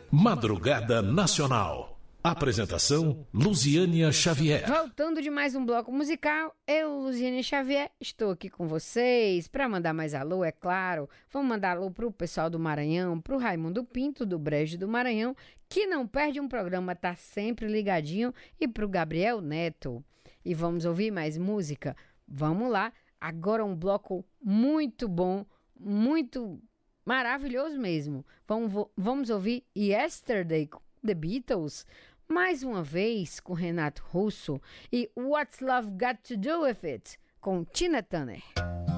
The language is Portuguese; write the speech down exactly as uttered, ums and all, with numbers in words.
Madrugada Nacional. Apresentação, Luziânia Xavier. Voltando de mais um bloco musical, eu, Luziânia Xavier, estou aqui com vocês para mandar mais alô, é claro. Vamos mandar alô pro pessoal do Maranhão, pro Raimundo Pinto, do Brejo do Maranhão, que não perde um programa, tá sempre ligadinho, e pro Gabriel Neto. E vamos ouvir mais música? Vamos lá, agora um bloco muito bom, muito maravilhoso mesmo. Vamos, vamos ouvir Yesterday, The Beatles, mais uma vez com Renato Russo, e What's Love Got to Do With It, com Tina Turner.